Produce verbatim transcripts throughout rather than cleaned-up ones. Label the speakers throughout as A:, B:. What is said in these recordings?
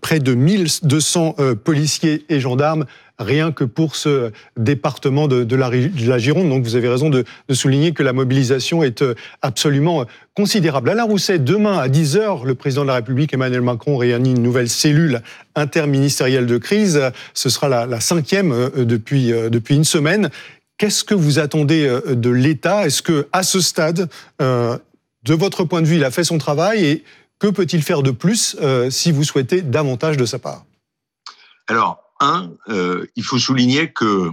A: près de mille deux cents euh, policiers et gendarmes, rien que pour ce département de, de, la, de la Gironde. Donc vous avez raison de, de souligner que la mobilisation est absolument considérable. Alain Rousset, demain à dix heures, le président de la République, Emmanuel Macron, réunit une nouvelle cellule interministérielle de crise. Ce sera la, la cinquième depuis, depuis une semaine. Qu'est-ce que vous attendez de l'État ? Est-ce que, à ce stade, euh, de votre point de vue, il a fait son travail et que peut-il faire de plus euh, si vous souhaitez davantage de sa part ?
B: Alors, un, euh, il faut souligner que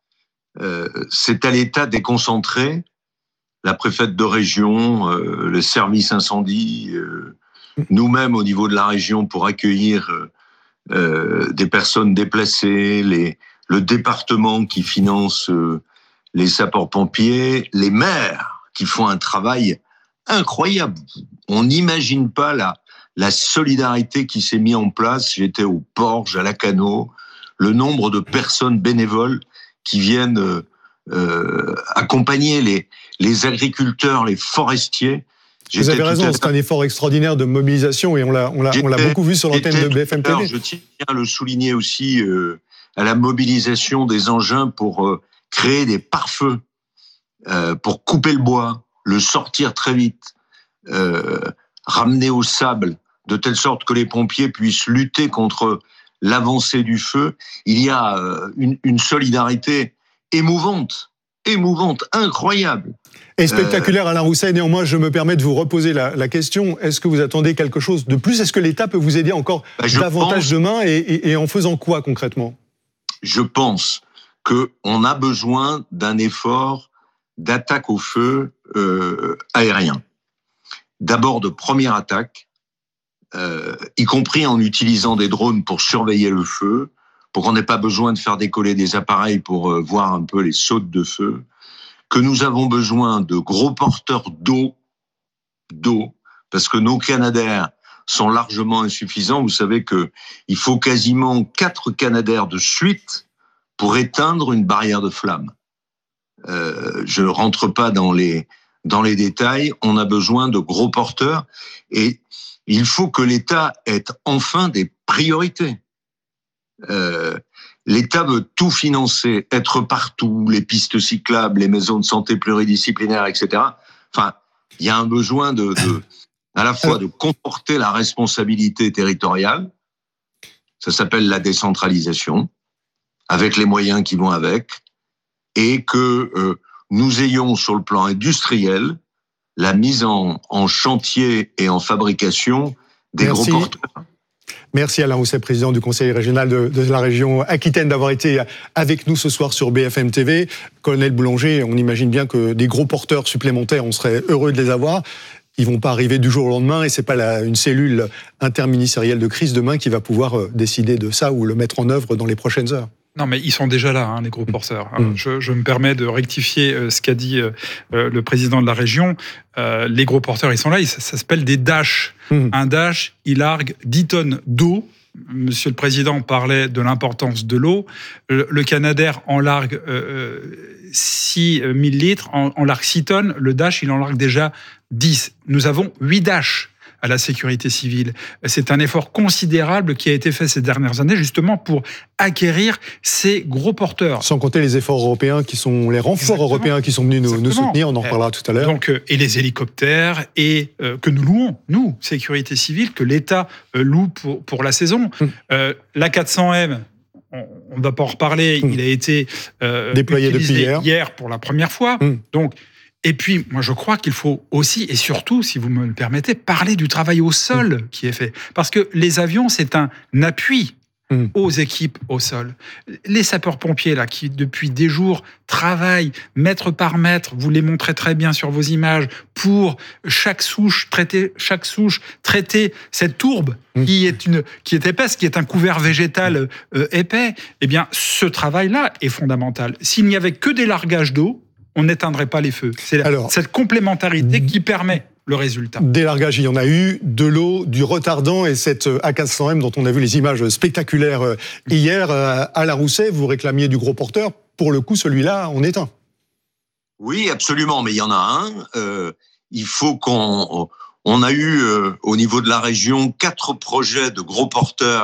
B: euh, c'est à l'État déconcentré, la préfète de région, euh, le service incendie, euh, nous-mêmes au niveau de la région pour accueillir euh, des personnes déplacées, les, le département qui finance euh, les sapeurs-pompiers, les maires qui font un travail incroyable. On n'imagine pas la, la solidarité qui s'est mise en place. J'étais au Porge, à Lacanau, le nombre de personnes bénévoles qui viennent euh, euh, accompagner les, les agriculteurs, les forestiers.
A: J'étais Vous avez raison, c'est un effort extraordinaire de mobilisation et on l'a, on l'a, on l'a beaucoup vu sur l'antenne de B F M T V.
B: Je tiens à le souligner aussi euh, à la mobilisation des engins pour euh, créer des pare-feux, euh, pour couper le bois, le sortir très vite, euh, ramener au sable, de telle sorte que les pompiers puissent lutter contre l'avancée du feu. Il y a une, une solidarité émouvante, émouvante, incroyable.
A: Et spectaculaire, euh, Alain Rousset. Néanmoins, je me permets de vous reposer la, la question. Est-ce que vous attendez quelque chose de plus ? Est-ce que l'État peut vous aider encore bah, davantage pense, demain et, et, et en faisant quoi concrètement ?
B: Je pense qu'on a besoin d'un effort d'attaque au feu euh, aérien. D'abord de première attaque, Euh, y compris en utilisant des drones pour surveiller le feu, pour qu'on n'ait pas besoin de faire décoller des appareils pour euh, voir un peu les sautes de feu, que nous avons besoin de gros porteurs d'eau, d'eau, parce que nos Canadair sont largement insuffisants. Vous savez que il faut quasiment quatre Canadair de suite pour éteindre une barrière de flamme. Euh, je ne rentre pas dans les, dans les détails, on a besoin de gros porteurs et il faut que l'État ait enfin des priorités. Euh, L'État veut tout financer, être partout, les pistes cyclables, les maisons de santé pluridisciplinaires, et cetera. Enfin, il y a un besoin de, de, à la fois de comporter la responsabilité territoriale, ça s'appelle la décentralisation, avec les moyens qui vont avec, et que euh, nous ayons sur le plan industriel la mise en, en chantier et en fabrication des
A: Merci.
B: gros porteurs.
A: Merci Alain Rousset, président du conseil régional de, de la région Aquitaine, d'avoir été avec nous ce soir sur B F M T V. Colonel Boulanger, on imagine bien que des gros porteurs supplémentaires, on serait heureux de les avoir. Ils vont pas arriver du jour au lendemain et c'est pas la, une cellule interministérielle de crise demain qui va pouvoir décider de ça ou le mettre en œuvre dans les prochaines heures.
C: Non, mais ils sont déjà là, hein, les gros porteurs. Mmh. Je, je me permets de rectifier euh, ce qu'a dit euh, le président de la région. Euh, les gros porteurs, ils sont là, ils, ça, ça s'appelle des Dash. Mmh. Un Dash, il largue dix tonnes d'eau. Monsieur le Président parlait de l'importance de l'eau. Le, le Canadair en largue euh, six mille litres, en, en largue six tonnes. Le Dash, il en largue déjà dix. Nous avons huit Dash à la sécurité civile. C'est un effort considérable qui a été fait ces dernières années justement pour acquérir ces gros porteurs.
A: Sans compter les efforts européens qui sont, les renforts Exactement. européens qui sont venus nous, nous soutenir, on en reparlera tout à l'heure.
C: Donc, et les hélicoptères, et euh, que nous louons, nous, sécurité civile, que l'État euh, loue pour, pour la saison. Hum. Euh, l'A quatre cents M, on ne va pas en reparler, hum. il a été euh,
A: déployé depuis hier.
C: hier pour la première fois. Hum. Donc, et puis, moi, je crois qu'il faut aussi, et surtout, si vous me le permettez, parler du travail au sol mmh. qui est fait. Parce que les avions, c'est un appui mmh. aux équipes au sol. Les sapeurs-pompiers, là, qui, depuis des jours, travaillent mètre par mètre, vous les montrez très bien sur vos images, pour chaque souche, traiter, chaque souche, traiter cette tourbe mmh. qui est une, qui est épaisse, qui est un couvert végétal euh, épais. Eh bien, ce travail-là est fondamental. S'il n'y avait que des largages d'eau, on n'éteindrait pas les feux. C'est Alors, cette complémentarité qui permet le résultat.
A: Des largages, il y en a eu, de l'eau, du retardant et cette A quatre cents M dont on a vu les images spectaculaires hier. Alain Rousset, vous réclamiez du gros porteur. Pour le coup, celui-là, on éteint.
B: Oui, absolument, mais il y en a un. Euh, il faut qu'on... On a eu, euh, au niveau de la région, quatre projets de gros porteurs